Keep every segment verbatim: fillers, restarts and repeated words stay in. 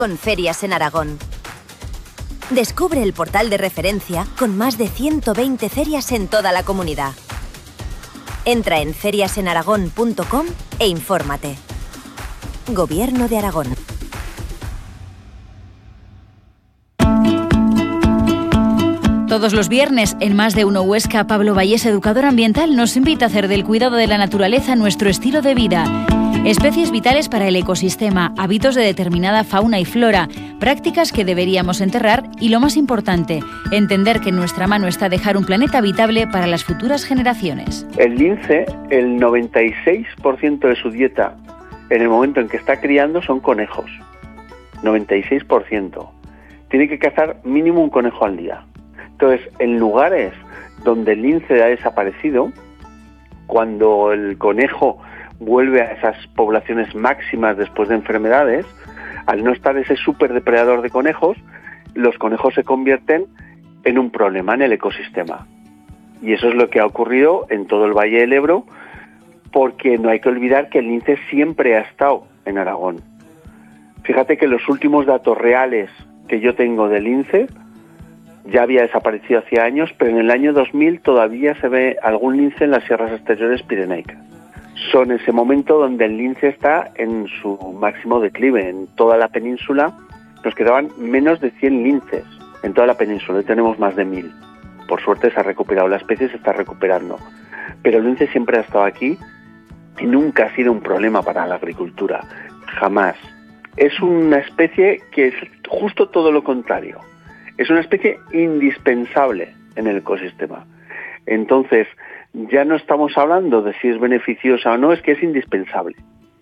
con Ferias en Aragón. Descubre el portal de referencia con más de ciento veinte ferias en toda la comunidad. Entra en ferias en aragón punto com e infórmate. Gobierno de Aragón. Todos los viernes, en Más de Uno Huesca, Pablo Vallés, educador ambiental, nos invita a hacer del cuidado de la naturaleza nuestro estilo de vida. Especies vitales para el ecosistema, hábitos de determinada fauna y flora, prácticas que deberíamos enterrar y, lo más importante, entender que en nuestra mano está dejar un planeta habitable para las futuras generaciones. El lince, el noventa y seis por ciento de su dieta en el momento en que está criando son conejos. noventa y seis por ciento. Tiene que cazar mínimo un conejo al día. Entonces, en lugares donde el lince ha desaparecido, cuando el conejo vuelve a esas poblaciones máximas después de enfermedades, al no estar ese superdepredador de conejos, los conejos se convierten en un problema en el ecosistema. Y eso es lo que ha ocurrido en todo el Valle del Ebro, porque no hay que olvidar que el lince siempre ha estado en Aragón. Fíjate que los últimos datos reales que yo tengo del lince ya había desaparecido hacía años, pero en el año dos mil todavía se ve algún lince en las sierras exteriores pirenaicas. Son ese momento donde el lince está en su máximo declive. En toda la península nos quedaban menos de cien linces. En toda la península hoy tenemos más de mil. Por suerte se ha recuperado, la especie se está recuperando. Pero el lince siempre ha estado aquí y nunca ha sido un problema para la agricultura. Jamás. Es una especie que es justo todo lo contrario. Es una especie indispensable en el ecosistema. Entonces, ya no estamos hablando de si es beneficiosa o no, es que es indispensable.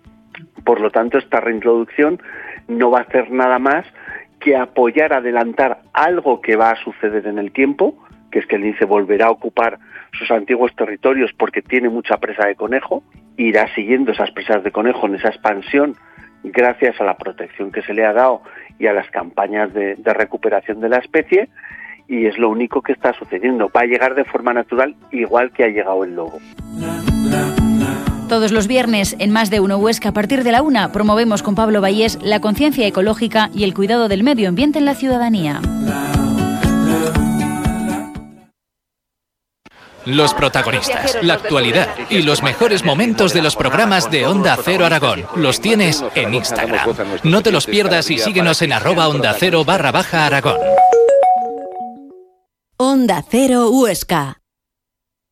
Por lo tanto, esta reintroducción no va a hacer nada más que apoyar, adelantar algo que va a suceder en el tiempo, que es que el lince volverá a ocupar sus antiguos territorios porque tiene mucha presa de conejo, irá siguiendo esas presas de conejo en esa expansión gracias a la protección que se le ha dado y a las campañas de, de recuperación de la especie, y es lo único que está sucediendo. Va a llegar de forma natural igual que ha llegado el lobo. Todos los viernes, en Más de Uno Huesca, a partir de la una, promovemos con Pablo Vallés la conciencia ecológica y el cuidado del medio ambiente en la ciudadanía. Los protagonistas, la actualidad y los mejores momentos de los programas de Onda Cero Aragón los tienes en Instagram. No te los pierdas y síguenos en arroba onda cero barra baja Aragón. Onda Cero Huesca.